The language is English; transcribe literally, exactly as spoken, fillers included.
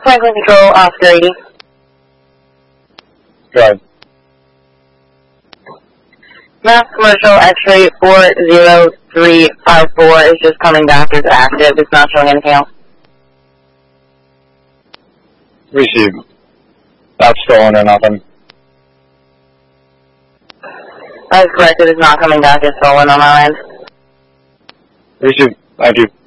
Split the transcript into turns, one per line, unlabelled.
Franklin Control, Oscar eighty.
Go ahead.
Mass Commercial X-ray four zero three five four is just coming back as active. It's not showing anything else.
Receive. Not stolen or nothing.
That is correct. It is not coming back as stolen on our end.
Receive. Thank you.